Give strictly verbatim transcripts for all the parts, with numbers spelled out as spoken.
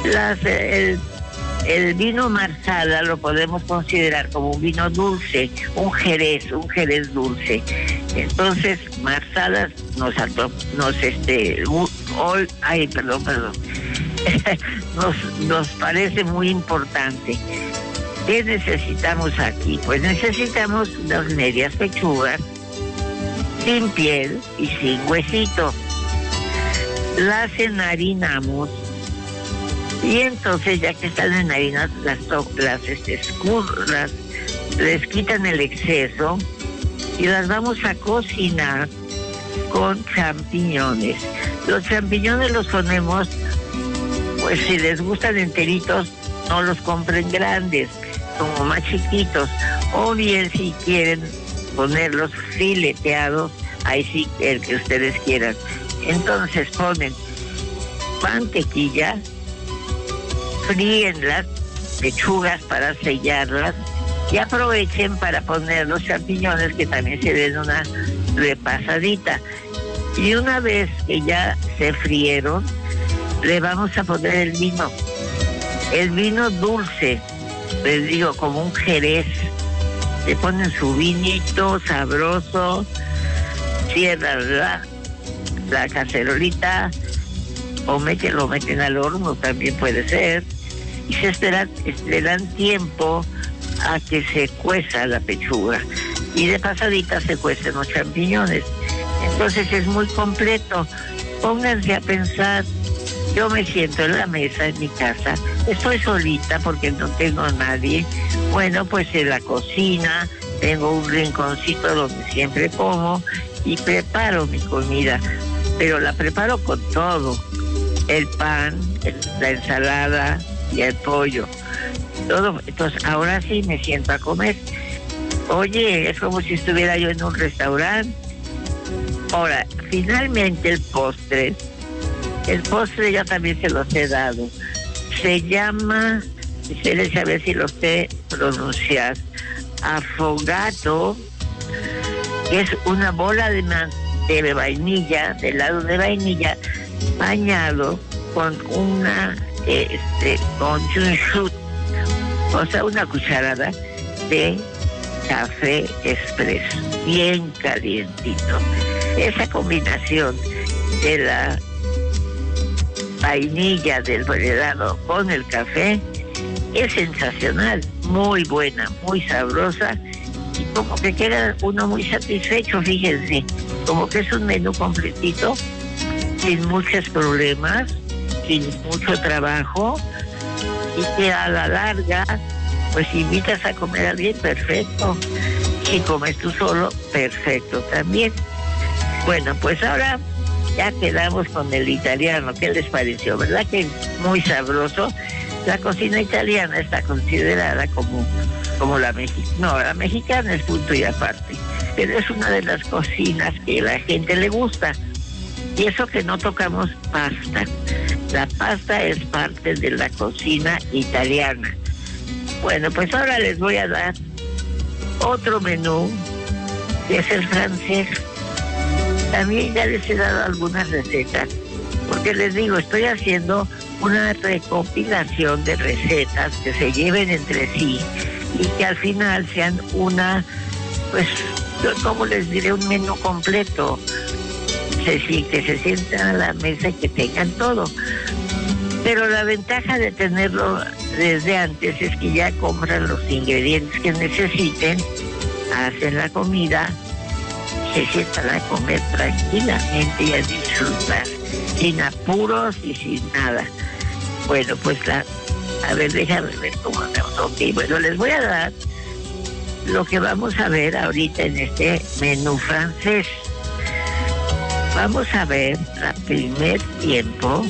Las, el, el vino marsala lo podemos considerar como un vino dulce, un jerez, un jerez dulce. Entonces, marsala nos, nos este, hoy, ay, perdón, perdón, nos, nos parece muy importante. ¿Qué necesitamos aquí? Pues necesitamos unas medias pechugas sin piel y sin huesito. Las enharinamos y entonces, ya que están enharinadas, las, las este, escurras, les quitan el exceso y las vamos a cocinar con champiñones. Los champiñones los ponemos, pues si les gustan enteritos, no los compren grandes, como más chiquitos, o bien si quieren ponerlos fileteados, ahí sí, el que ustedes quieran. Entonces ponen mantequilla, fríen las pechugas para sellarlas y aprovechen para poner los champiñones, que también se den una repasadita. Y una vez que ya se frieron, le vamos a poner el vino. El vino dulce, les digo, como un jerez. Le ponen su vinito sabroso, cierran la, la cacerolita, o meten, lo meten al horno, también puede ser, y se esperan, esperan tiempo a que se cueza la pechuga, y de pasadita se cuecen los champiñones. Entonces es muy completo. Pónganse a pensar. Yo me siento en la mesa en mi casa, estoy solita porque no tengo a nadie. Bueno, pues en la cocina tengo un rinconcito donde siempre como y preparo mi comida, pero la preparo con todo: el pan, el, la ensalada y el pollo, todo. Entonces ahora sí me siento a comer. Oye, es como si estuviera yo en un restaurante. Ahora, finalmente el postre, el postre ya también se los he dado. Se llama, ustedes a ver si lo sé pronunciar, affogato, que es una bola de, de vainilla, de helado de vainilla, bañado con una, este, con un shoot, o sea, una cucharada de café expreso, bien calientito. Esa combinación de la vainilla del helado con el café es sensacional, muy buena, muy sabrosa, y como que queda uno muy satisfecho. Fíjense, como que es un menú completito, sin muchos problemas, sin mucho trabajo, y que a la larga pues si invitas a comer a alguien, perfecto. Si comes tú solo, perfecto también. Bueno, pues ahora ya quedamos con el italiano. ¿Qué les pareció? ¿Verdad que muy sabroso? La cocina italiana está considerada como, como la mexicana. No, la mexicana es punto y aparte. Pero es una de las cocinas que a la gente le gusta. Y eso que no tocamos pasta. La pasta es parte de la cocina italiana. Bueno, pues ahora les voy a dar otro menú, que es el francés. También ya les he dado algunas recetas, porque les digo, estoy haciendo una recopilación de recetas que se lleven entre sí y que al final sean una, pues, ¿cómo les diré? Un menú completo. Se, que se sientan a la mesa y que tengan todo. Pero la ventaja de tenerlo desde antes es que ya compran los ingredientes que necesiten, hacen la comida, se sientan a comer tranquilamente y a disfrutar, sin apuros y sin nada. Bueno, pues la, a ver, déjame ver cómo andamos. Ok, bueno, les voy a dar lo que vamos a ver ahorita en este menú francés. Vamos a ver el primer tiempo.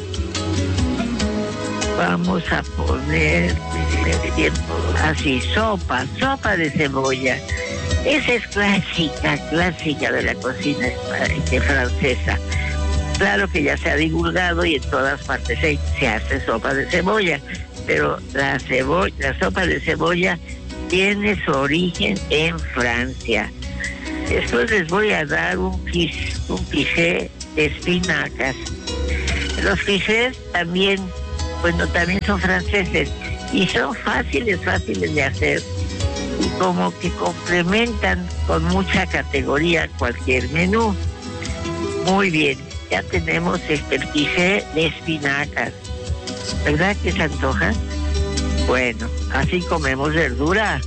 Vamos a poner primer tiempo así, sopa, sopa de cebolla. Esa es clásica, clásica de la cocina francesa. Claro que ya se ha divulgado y en todas partes se, se hace sopa de cebolla, pero la cebolla, la sopa de cebolla tiene su origen en Francia. Después les voy a dar un quiche, un quiche de espinacas. Los quiches también bueno, también son franceses y son fáciles, fáciles de hacer y como que complementan con mucha categoría cualquier menú. Muy bien, ya tenemos este el quiche de espinacas, ¿verdad que se antoja? Bueno, así comemos verdura,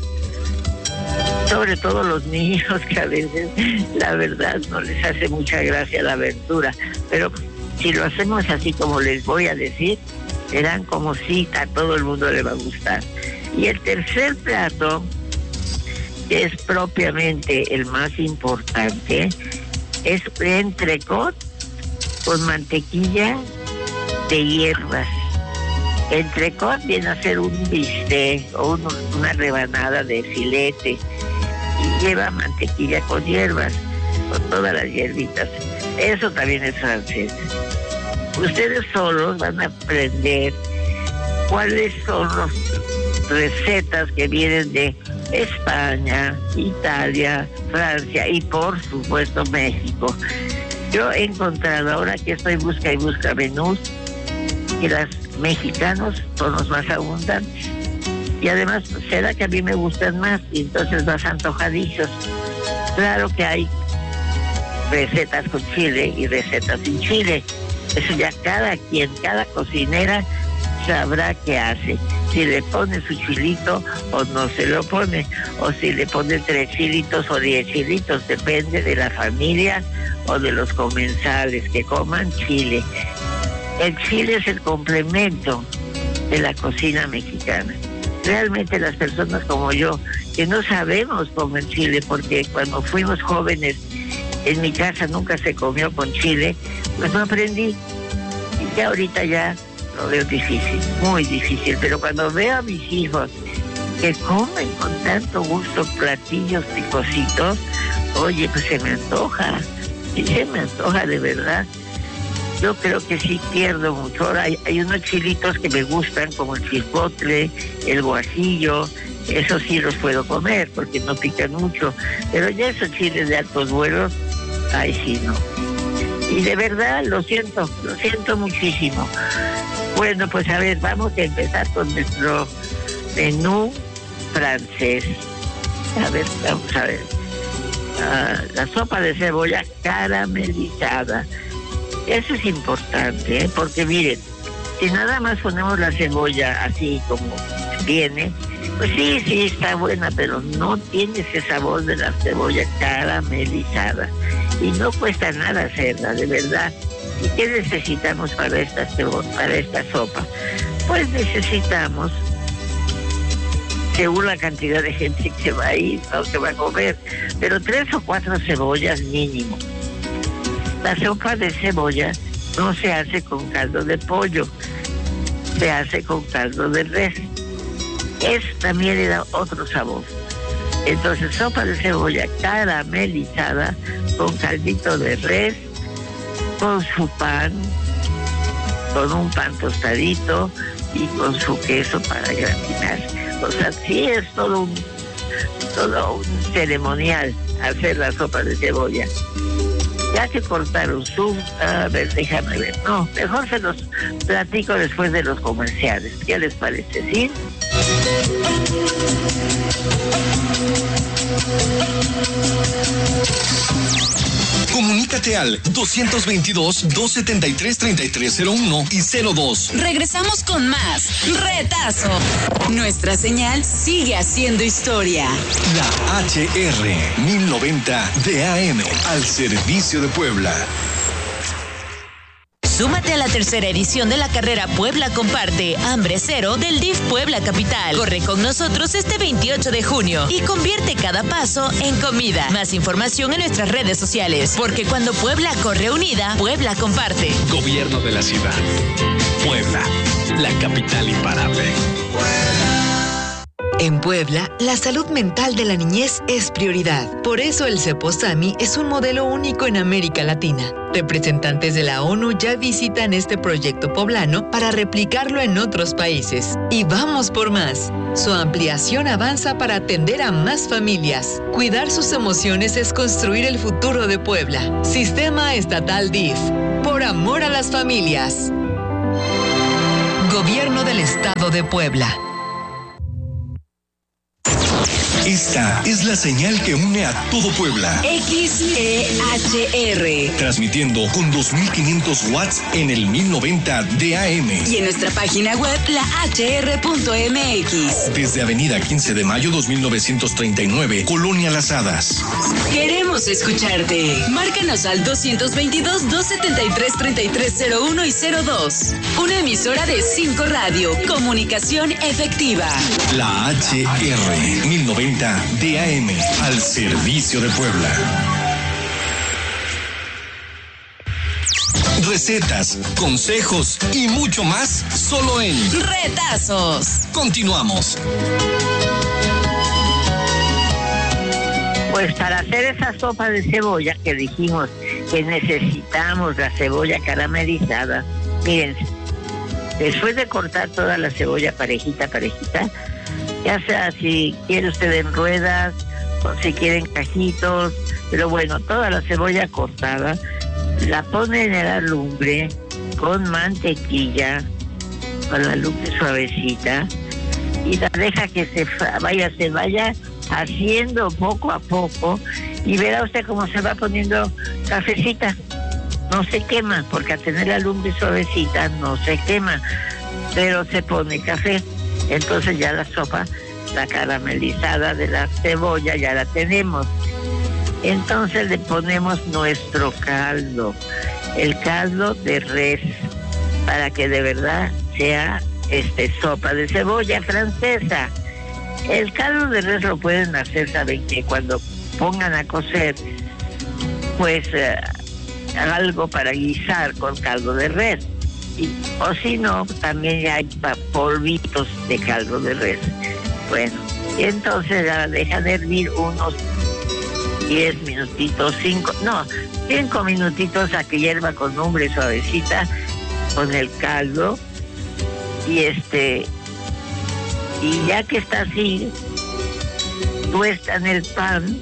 sobre todo los niños que a veces la verdad no les hace mucha gracia la verdura, pero si lo hacemos así como les voy a decir, verán como sí a todo el mundo le va a gustar. Y el tercer plato, que es propiamente el más importante, es entrecot con mantequilla de hierbas. Entrecot viene a ser un bistec o un, una rebanada de filete y lleva mantequilla con hierbas, con todas las hierbitas. Eso también es francés. Ustedes solos van a aprender cuáles son las recetas que vienen de España, Italia, Francia y por supuesto México. Yo he encontrado, ahora que estoy busca y busca menús, que los mexicanos son los más abundantes. Y además, será que a mí me gustan más y entonces más antojadizos. Claro que hay recetas con chile y recetas sin chile. Eso ya cada quien, cada cocinera sabrá qué hace. Si le pone su chilito o no se lo pone. O si le pone tres chilitos o diez chilitos. Depende de la familia o de los comensales que coman chile. El chile es el complemento de la cocina mexicana. Realmente las personas como yo, que no sabemos comer chile, porque cuando fuimos jóvenes, en mi casa nunca se comió con chile, pues no aprendí. Y ya ahorita ya lo veo difícil, muy difícil. Pero cuando veo a mis hijos que comen con tanto gusto platillos picositos, oye, pues se me antoja, sí se me antoja de verdad. Yo creo que sí pierdo mucho. Ahora hay, hay unos chilitos que me gustan, como el chipotle, el guajillo, esos sí los puedo comer porque no pican mucho. Pero ya esos chiles de altos vuelos, ay sí, no. Y de verdad lo siento, lo siento muchísimo. Bueno, pues a ver, vamos a empezar con nuestro menú francés. A ver, vamos a ver. Uh, la sopa de cebolla caramelizada. Eso es importante, ¿eh? Porque miren, si nada más ponemos la cebolla así como viene, pues sí, sí está buena, pero no tiene ese sabor de la cebolla caramelizada. Y no cuesta nada hacerla, de verdad. ¿Y qué necesitamos para esta, para esta sopa? Pues necesitamos, según la cantidad de gente que va a ir o que va a comer, pero tres o cuatro cebollas mínimo. La sopa de cebolla no se hace con caldo de pollo, se hace con caldo de res. Eso también le da otro sabor. Entonces, sopa de cebolla caramelizada con caldito de res, con su pan, con un pan tostadito y con su queso para gratinar. O sea, sí es todo un, todo un ceremonial hacer la sopa de cebolla. Ya que cortaron su... A ver, déjame ver. No, mejor se los platico después de los comerciales. ¿Qué les parece? ¿Sí? Comunícate al dos veintidós, doscientos setenta y tres, treinta y tres cero uno y cero dos. Regresamos con más Retazo. Nuestra señal sigue haciendo historia. La H R mil noventa de A M al servicio de Puebla. Súmate a la tercera edición de la carrera Puebla Comparte, Hambre Cero del D I F Puebla Capital. Corre con nosotros este veintiocho de junio y convierte cada paso en comida. Más información en nuestras redes sociales, porque cuando Puebla corre unida, Puebla comparte. Gobierno de la ciudad. Puebla, la capital imparable. En Puebla, la salud mental de la niñez es prioridad. Por eso el Ceposami es un modelo único en América Latina. Representantes de la ONU ya visitan este proyecto poblano para replicarlo en otros países. Y vamos por más. Su ampliación avanza para atender a más familias. Cuidar sus emociones es construir el futuro de Puebla. Sistema Estatal D I F. Por amor a las familias. Gobierno del Estado de Puebla. Esta es la señal que une a todo Puebla. X E H R. Transmitiendo con dos mil quinientos watts en el mil noventa de A M. Y en nuestra página web, la h r punto m x. Desde Avenida quince de mayo dos mil novecientos treinta y nueve, Colonia Las Hadas. Queremos escucharte. Márcanos al dos dos dos, dos siete tres, tres tres cero uno y cero dos. Una emisora de cinco Radio. Comunicación efectiva. La H R mil noventa de A M, al servicio de Puebla. Recetas, consejos y mucho más solo en Retazos. Continuamos. Pues para hacer esa sopa de cebolla que dijimos que necesitamos la cebolla caramelizada, miren, después de cortar toda la cebolla parejita, parejita, ya sea si quiere usted en ruedas o si quieren cajitos, pero bueno, toda la cebolla cortada, la pone en la lumbre con mantequilla, con la lumbre suavecita, y la deja que se vaya, se vaya haciendo poco a poco, y verá usted cómo se va poniendo cafecita. No se quema, porque al tener la lumbre suavecita no se quema, pero se pone café. Entonces ya la sopa, la caramelizada de la cebolla, ya la tenemos. Entonces le ponemos nuestro caldo, el caldo de res, para que de verdad sea este sopa de cebolla francesa. El caldo de res lo pueden hacer, saben que cuando pongan a cocer, pues eh, algo para guisar con caldo de res. Y, o si no, también ya hay polvitos de caldo de res. Bueno, y entonces la dejan hervir unos diez minutitos, cinco, no, cinco minutitos a que hierva con lumbre suavecita, con el caldo, y este, y ya que está así, tuestan el pan,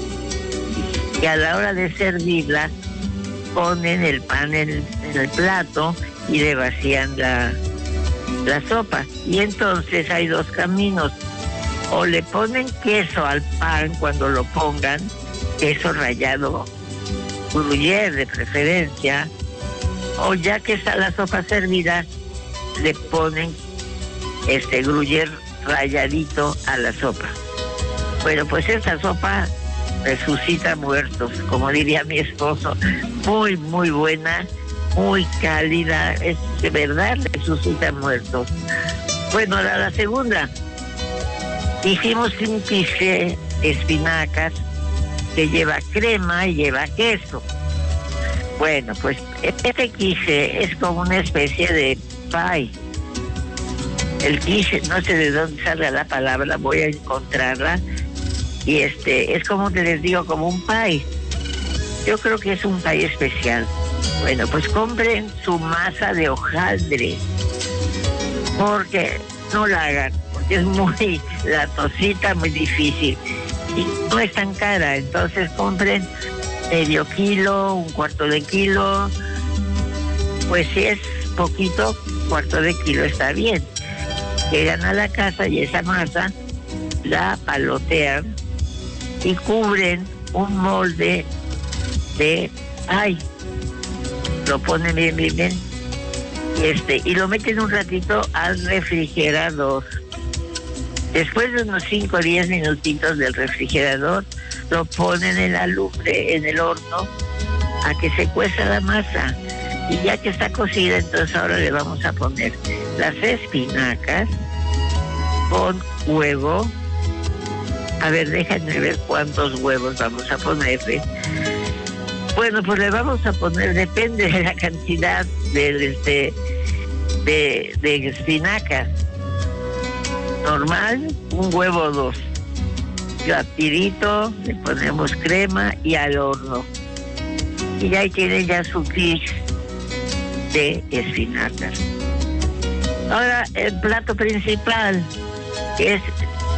y a la hora de servirla, ponen el pan en, en el plato, y le vacían la, la sopa. Y entonces hay dos caminos: o le ponen queso al pan cuando lo pongan, queso rallado, gruyère de preferencia, o ya que está la sopa servida, le ponen este gruyère ralladito a la sopa. Bueno, pues esta sopa resucita muertos, como diría mi esposo. Muy, muy buena, muy cálida, es de verdad, resucita muertos. Bueno, ahora la segunda. Hicimos un quiche de espinacas que lleva crema y lleva queso. Bueno, pues este quiche es como una especie de pie. El quiche, no sé de dónde sale la palabra, voy a encontrarla. Y este, es como te les digo, como un pie. Yo creo que es un pie especial. Bueno, pues compren su masa de hojaldre, porque no la hagan, porque es muy latosita, muy difícil, y no es tan cara. Entonces compren medio kilo, un cuarto de kilo, pues si es poquito, cuarto de kilo está bien. Llegan a la casa y esa masa la palotean y cubren un molde de ay, lo ponen bien, bien, bien, y este, y lo meten un ratito al refrigerador. Después de unos cinco o diez minutitos del refrigerador, lo ponen en la lumbre, en el horno, a que se cueza la masa. Y ya que está cocida, entonces ahora le vamos a poner las espinacas con huevo. A ver, déjenme ver cuántos huevos vamos a ponerle. Bueno, pues le vamos a poner, depende de la cantidad de, este, de, de espinacas. Normal, un huevo o dos. Rapidito, le ponemos crema y al horno. Y ahí tiene ya su quiche de espinacas. Ahora, el plato principal, que es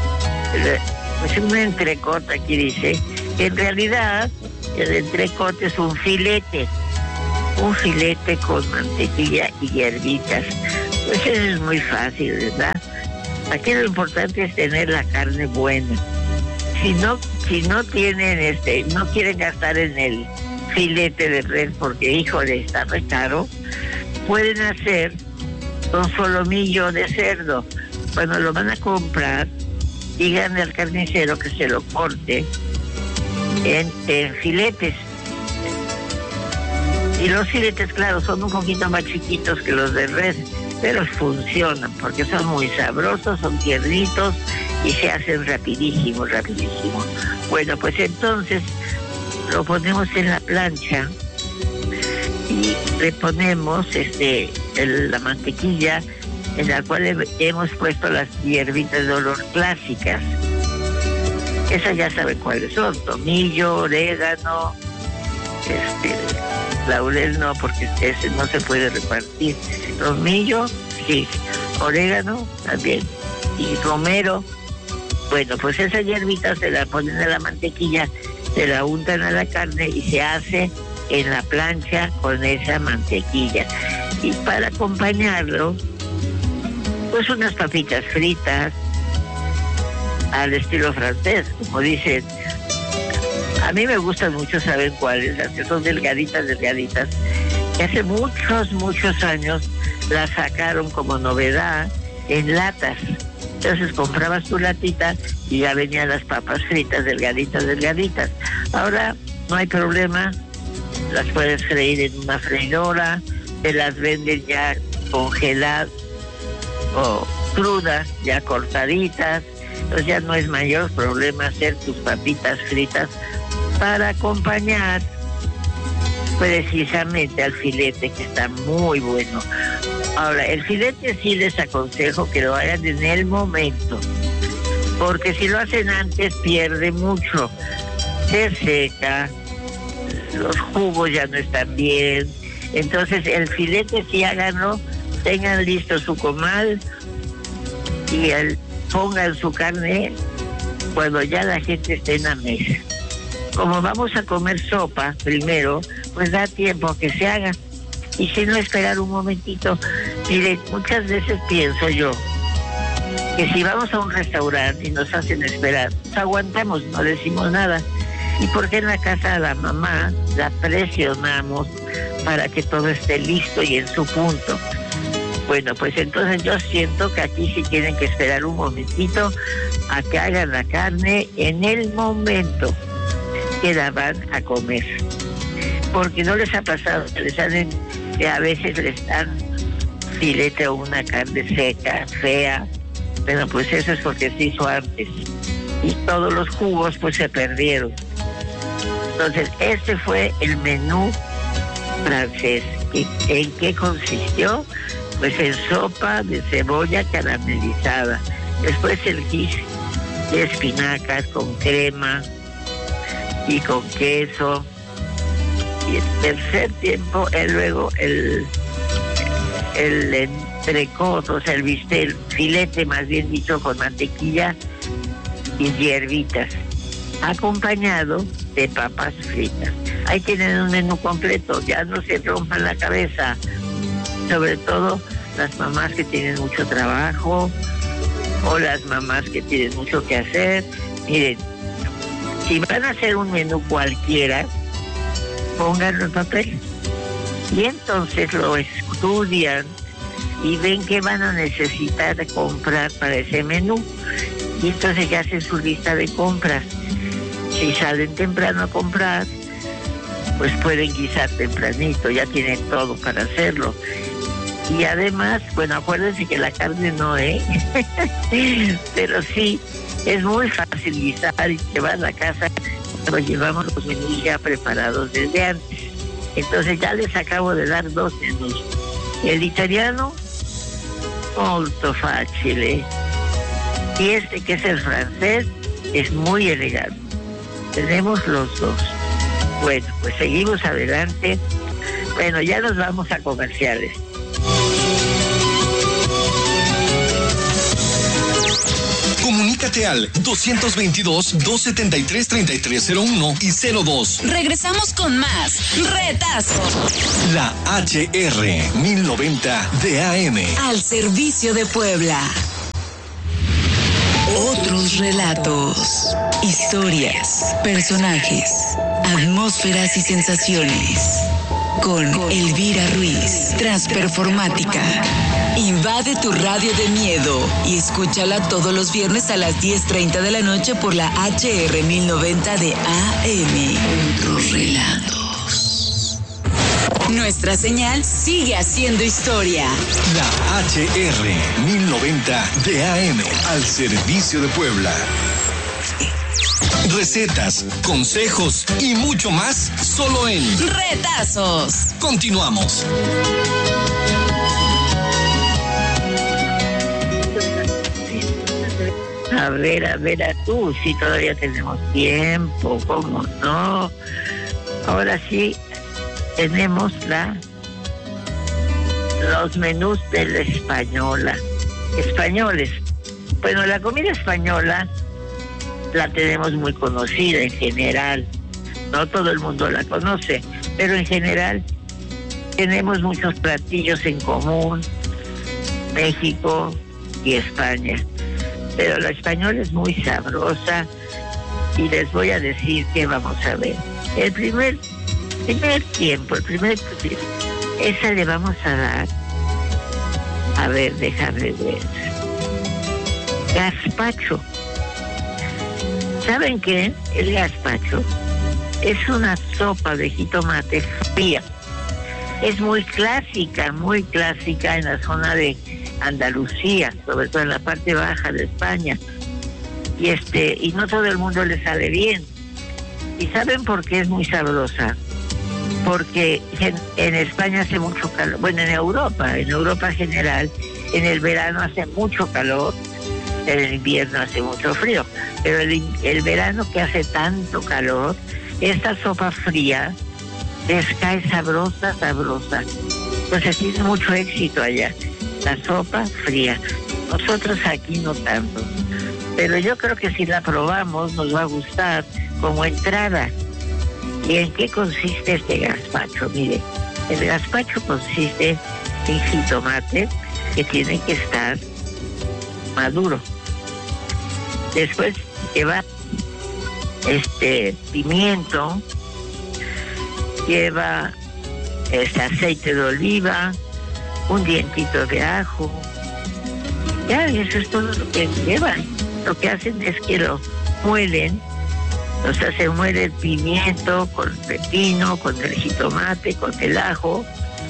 pues un entrecote, aquí dice, que en realidad el entrecote es un filete, un filete con mantequilla y hierbitas, Pues eso es muy fácil, ¿verdad? Aquí lo importante es tener la carne buena. Si no, si no tienen, este, no quieren gastar en el filete de res porque, híjole, está muy caro, pueden hacer con solomillo de cerdo. Cuando lo van a comprar, díganle al carnicero que se lo corte en, en filetes. Y los filetes, claro, son un poquito más chiquitos que los de res, pero funcionan porque son muy sabrosos, son tiernitos y se hacen rapidísimo, rapidísimo. Bueno, pues entonces lo ponemos en la plancha y le ponemos este, el, la mantequilla en la cual he, hemos puesto las hierbitas de olor clásicas. Esas ya saben cuáles son: tomillo, orégano, este, laurel no, porque ese no se puede repartir. Tomillo, sí, orégano también, y romero. Bueno, pues esas hierbitas se la ponen a la mantequilla, se la untan a la carne y se hace en la plancha con esa mantequilla. Y para acompañarlo, pues unas papitas fritas al estilo francés, como dicen. A mí me gustan mucho, ¿saben cuáles? Las que son delgaditas, delgaditas. Que hace muchos, muchos años las sacaron como novedad en latas. Entonces comprabas tu latita y ya venían las papas fritas, delgaditas, delgaditas. Ahora no hay problema, las puedes freír en una freidora, te las venden ya congeladas o crudas, ya cortaditas. Entonces ya no es mayor problema hacer tus papitas fritas para acompañar precisamente al filete, que está muy bueno. Ahora, el filete sí les aconsejo que lo hagan en el momento, porque si lo hacen antes pierde mucho, se seca, los jugos ya no están bien. Entonces el filete sí háganlo, tengan listo su comal y el, pongan su carne cuando ya la gente esté en la mesa. Como vamos a comer sopa primero, pues da tiempo a que se haga. Y si no, esperar un momentito. Mire, muchas veces pienso yo que si vamos a un restaurante y nos hacen esperar, nos aguantamos, no decimos nada. ¿Y por qué en la casa de la mamá la presionamos para que todo esté listo y en su punto? Bueno, pues entonces yo siento que aquí sí tienen que esperar un momentito a que hagan la carne en el momento que la van a comer. Porque no les ha pasado que les salen, que a veces les dan filete o una carne seca, fea. Bueno, pues eso es porque se hizo antes. Y todos los jugos pues se perdieron. Entonces, este fue el menú francés. ¿Y en qué consistió? Pues en sopa de cebolla caramelizada. Después el quiche de espinacas con crema y con queso. Y en tercer tiempo, el, luego el, el entrecot, o sea, el bistec, el filete más bien dicho, con mantequilla y hierbitas, acompañado de papas fritas. Ahí tienen un menú completo, ya no se rompan la cabeza, sobre todo las mamás que tienen mucho trabajo o las mamás que tienen mucho que hacer. Miren, si van a hacer un menú cualquiera, pónganlo en papel y entonces lo estudian y ven qué van a necesitar de comprar para ese menú, y entonces ya hacen su lista de compras. Si salen temprano a comprar, pues pueden guisar tempranito, ya tienen todo para hacerlo. Y además, bueno, acuérdense que la carne no, ¿eh? Pero sí, es muy fácil guisar y llevar a la casa. Lo llevamos los menús ya preparados desde antes. Entonces ya les acabo de dar dos menús. El italiano, molto fácil, ¿eh? Y este, que es el francés, es muy elegante. Tenemos los dos. Bueno, pues seguimos adelante. Bueno, ya nos vamos a comerciales. Comunícate Comunícate al dos veintidós, dos setenta y tres, treinta y tres cero uno y cero dos. Regresamos con más Retazo. La H R mil noventa de A M. Al servicio de Puebla. Otros relatos, historias, personajes, atmósferas y sensaciones. Con Elvira Ruiz, Transperformática. Invade tu radio de miedo y escúchala todos los viernes a las diez treinta de la noche por la H R mil noventa de A M. Otros relatos. Nuestra señal sigue haciendo historia. La H R mil noventa de A M, al servicio de Puebla. Recetas, consejos y mucho más solo en Retazos. Continuamos. A ver, a ver, a tú, si todavía tenemos tiempo, ¿cómo no? Ahora sí, tenemos la los menús de la española. Españoles. Bueno, la comida española la tenemos muy conocida en general. No todo el mundo la conoce, pero en general tenemos muchos platillos en común, México y España. Pero la española es muy sabrosa y les voy a decir que vamos a ver. El primer, primer tiempo, el primer tiempo, esa le vamos a dar, a ver, déjame ver, gazpacho. ¿Saben qué? El gazpacho es una sopa de jitomate fría. Es muy clásica, muy clásica en la zona de Andalucía, sobre todo en la parte baja de España. Y este, y no todo el mundo le sale bien. ¿Y saben por qué es muy sabrosa? Porque en, en España hace mucho calor. Bueno, en Europa, en Europa en general, en el verano hace mucho calor. En el invierno hace mucho frío, pero el, el verano que hace tanto calor, esta sopa fría les cae sabrosa, sabrosa. Entonces tiene mucho éxito allá, la sopa fría. Nosotros aquí no tanto, pero yo creo que si la probamos nos va a gustar como entrada. ¿Y en qué consiste este gazpacho? Mire, el gazpacho consiste en jitomate que tiene que estar maduro. Después lleva este pimiento, lleva este aceite de oliva, un dientito de ajo. Ya, eso es todo lo que llevan. Lo que hacen es que lo muelen, o sea, se muele el pimiento con el pepino, con el jitomate, con el ajo,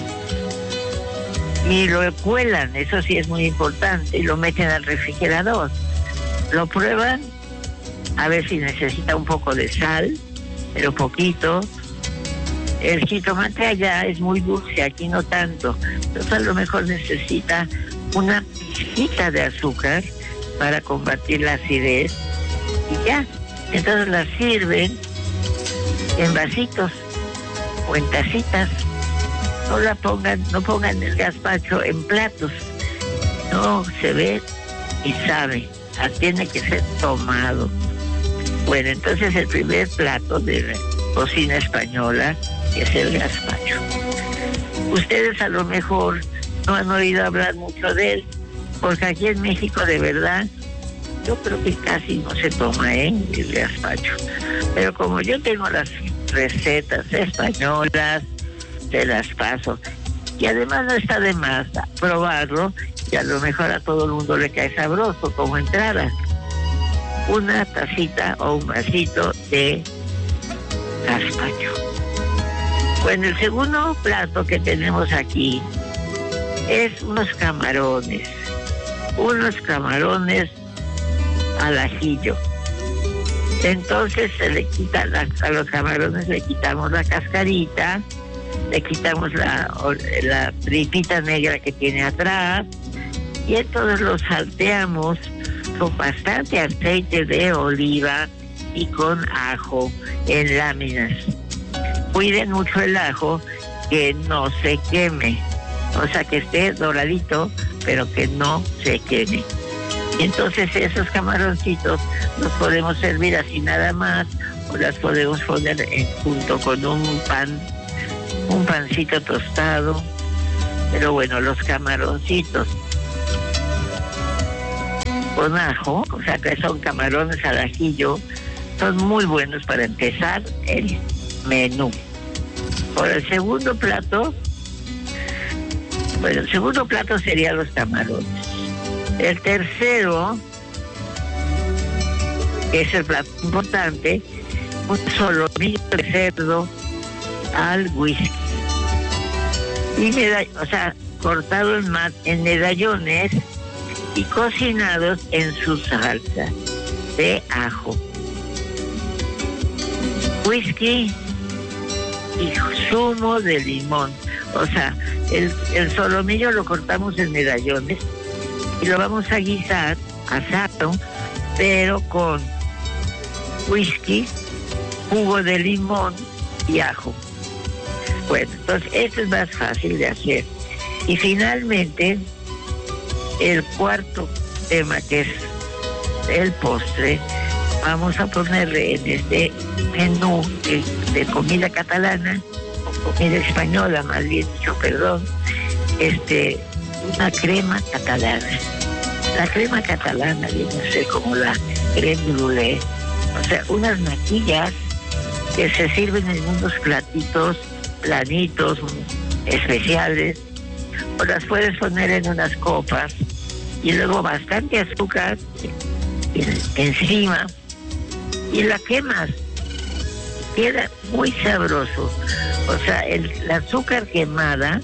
y lo cuelan, eso sí es muy importante, y lo meten al refrigerador. Lo prueban a ver si necesita un poco de sal, pero poquito. El jitomate allá es muy dulce, aquí no tanto. Entonces a lo mejor necesita una pizquita de azúcar para combatir la acidez. Y ya, entonces la sirven en vasitos o en tacitas. No la pongan, no pongan el gazpacho en platos. No, se ve y sabe. Tiene que ser tomado. Bueno, entonces el primer plato de la cocina española es el gazpacho. Ustedes a lo mejor no han oído hablar mucho de él, porque aquí en México de verdad yo creo que casi no se toma, ¿eh? El gazpacho. Pero como yo tengo las recetas españolas, se las paso. Y además no está de más probarlo, y a lo mejor a todo el mundo le cae sabroso como entrada. Una tacita o un vasito de gazpacho. Bueno, el segundo plato que tenemos aquí es unos camarones. Unos camarones al ajillo. Entonces se le quita la, a los camarones le quitamos la cascarita, le quitamos la, la tripita negra que tiene atrás, y entonces los salteamos con bastante aceite de oliva y con ajo en láminas. Cuiden mucho el ajo, que no se queme, o sea, que esté doradito, pero que no se queme. Entonces esos camaroncitos los podemos servir así nada más, o las podemos poner en, junto con un pan, un pancito tostado. Pero bueno, los camaroncitos con ajo, o sea que son camarones al ajillo, son muy buenos para empezar el menú. Por el segundo plato, bueno, el segundo plato serían los camarones. El tercero, que es el plato importante, un solomillo de cerdo al whisky. Y medall- o sea, cortado en, ma- en medallones y cocinados en su salsa de ajo. Whisky y zumo de limón. O sea, el, el solomillo lo cortamos en medallones y lo vamos a guisar asado, pero con whisky, jugo de limón y ajo. Bueno, entonces esto es más fácil de hacer. Y finalmente, el cuarto tema, que es el postre, vamos a ponerle en este menú de, de comida catalana, o comida española, más bien dicho, perdón, este, una crema catalana. La crema catalana viene a ser como la crème brûlée, o sea, unas natillas que se sirven en unos platitos planitos, especiales, o las puedes poner en unas copas y luego bastante azúcar en, encima y la quemas. Queda muy sabroso. O sea, el, el azúcar quemada,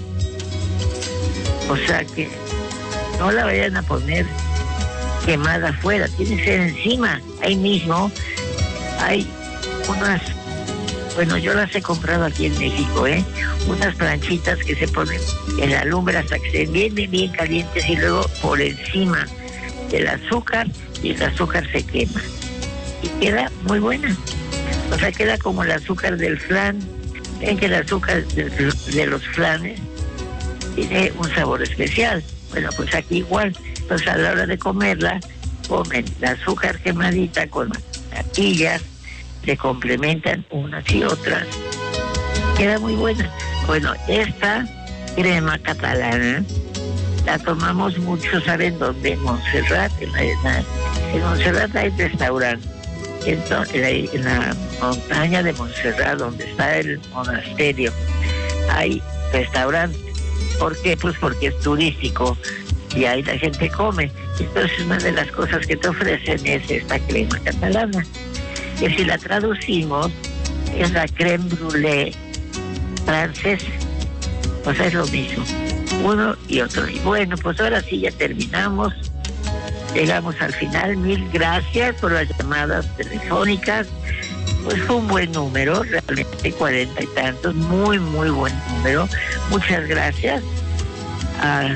o sea que no la vayan a poner quemada afuera, tiene que ser encima. Ahí mismo hay unas, bueno, yo las he comprado aquí en México, ¿eh? Unas planchitas que se ponen en la lumbre hasta que estén bien, bien, bien calientes y luego por encima del azúcar y el azúcar se quema. Y queda muy buena. O sea, queda como el azúcar del flan. Ven que el azúcar de, de los flanes tiene un sabor especial. Bueno, pues aquí igual. Entonces a la hora de comerla, comen el azúcar quemadita con las natillas, se complementan unas y otras. Queda muy buena. Bueno, esta crema catalana la tomamos mucho, ¿saben dónde? En Montserrat. En, la, en, la, en Montserrat hay restaurante. Entonces, en, la, en la montaña de Montserrat, donde está el monasterio, hay restaurante. ¿Por qué? Pues porque es turístico y ahí la gente come. Entonces una de las cosas que te ofrecen es esta crema catalana, que si la traducimos es la crème brûlée francesa. O sea, es lo mismo, uno y otro. Y bueno, pues ahora sí ya terminamos. Llegamos al final. Mil gracias por las llamadas telefónicas. Pues fue un buen número, realmente cuarenta y tantos, muy, muy buen número. Muchas gracias a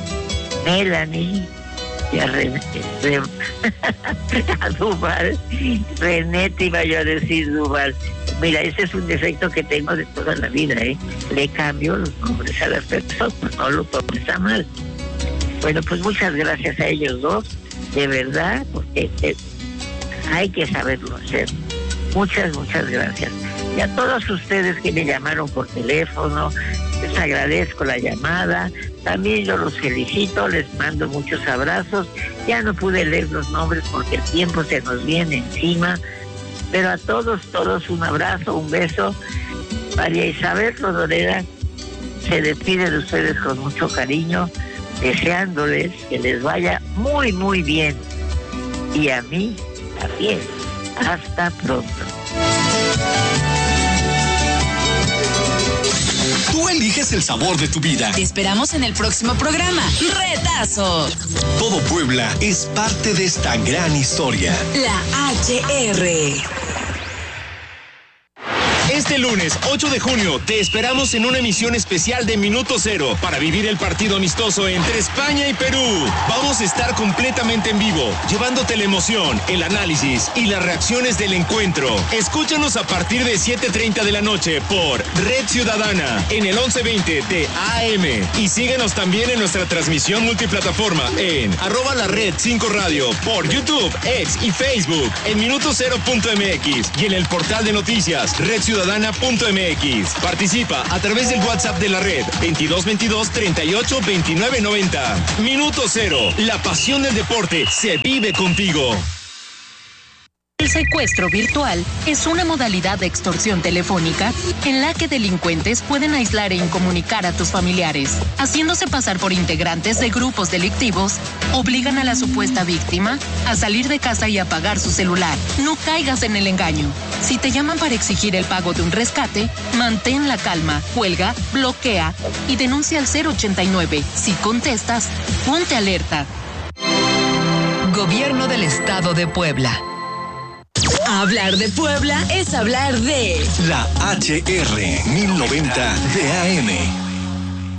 Melanie y a René, a Duval. René te iba yo a decir Duval. Mira, ese es un defecto que tengo de toda la vida, ¿eh? Le cambio los nombres a las personas, no lo tomes a mal. Bueno, pues muchas gracias a ellos dos, de verdad, porque eh, hay que saberlo hacer. Muchas, muchas gracias. Y a todos ustedes que me llamaron por teléfono, les agradezco la llamada. También yo los felicito, les mando muchos abrazos. Ya no pude leer los nombres porque el tiempo se nos viene encima. Pero a todos, todos un abrazo, un beso. María Isabel Rodoreda se despide de ustedes con mucho cariño, deseándoles que les vaya muy, muy bien. Y a mí también. Hasta pronto. Tú eliges el sabor de tu vida. Te esperamos en el próximo programa. ¡Retazo! Todo Puebla es parte de esta gran historia. La H R. Este lunes ocho de junio te esperamos en una emisión especial de Minuto Cero para vivir el partido amistoso entre España y Perú. Vamos a estar completamente en vivo, llevándote la emoción, el análisis y las reacciones del encuentro. Escúchanos a partir de siete treinta de la noche por Red Ciudadana en el once veinte de A M. Y síguenos también en nuestra transmisión multiplataforma en arroba la red cinco radio por YouTube, X y Facebook en minuto cero punto m x y en el portal de noticias red ciudadana punto m x. Participa a través del WhatsApp de la red veintidós veintidós treinta y ocho veintinueve noventa. Minuto Cero, la pasión del deporte se vive contigo. El secuestro virtual es una modalidad de extorsión telefónica en la que delincuentes pueden aislar e incomunicar a tus familiares, haciéndose pasar por integrantes de grupos delictivos, obligan a la supuesta víctima a salir de casa y apagar su celular. No caigas en el engaño. Si te llaman para exigir el pago de un rescate, mantén la calma, cuelga, bloquea y denuncia al cero ochenta y nueve. Si contestas, ponte alerta. Gobierno del Estado de Puebla. Hablar de Puebla es hablar de La H R mil noventa de A M.